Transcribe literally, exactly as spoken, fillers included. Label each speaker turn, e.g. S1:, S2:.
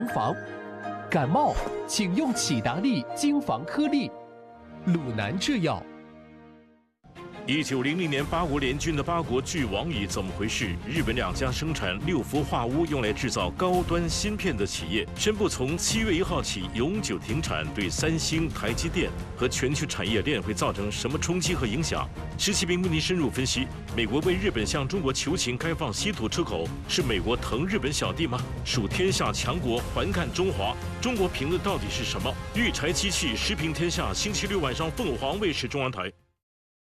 S1: 防。感冒请用启达利精防颗粒。鲁南制药。
S2: 一九零零年八国联军的八国巨王椅怎么回事？日本两家生产六氟化钨用来制造高端芯片的企业宣布，从七月一号起永久停产，对三星、台积电和全球产业链会造成什么冲击和影响？十七名为您深入分析。美国为日本向中国求情开放稀土出口，是美国疼日本小弟吗？属天下强国，环看中华。中国评论到底是什么？育才机器时评天下，星期六晚上凤凰卫视中央台。